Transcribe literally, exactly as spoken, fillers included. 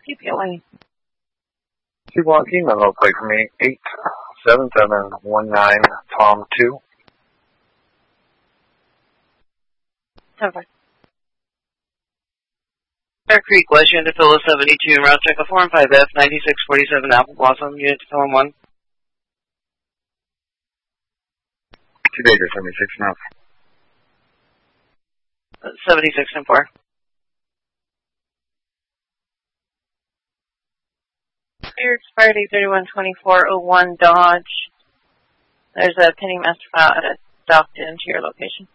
P P O A. Two block email real quick for me. Eight seven seven one nine Tom two. Okay. Bear Creek, West Unit to Phyllis seventy-two, route check a four and five F ninety-six forty-seven Apple Blossom, unit to Phyllis one. Two Baker seventy-six now. seventy-six and four. Clear expired eight thirty-one twenty-four oh one Dodge. There's a pending master file at a docked into your location.